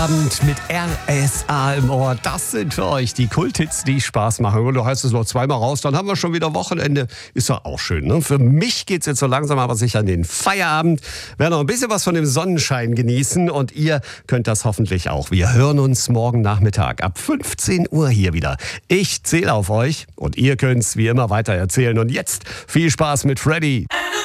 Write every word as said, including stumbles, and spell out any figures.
Abend mit R S A im Ohr. Das sind für euch die Kulthits, die Spaß machen. Und du heißt es noch zweimal raus, dann haben wir schon wieder Wochenende. Ist doch auch schön, ne? Für mich geht's jetzt so langsam aber sicher an den Feierabend. Wir werden noch ein bisschen was von dem Sonnenschein genießen und ihr könnt das hoffentlich auch. Wir hören uns morgen Nachmittag ab fünfzehn Uhr hier wieder. Ich zähle auf euch und ihr könnt's wie immer weiter erzählen. Und jetzt viel Spaß mit Freddy.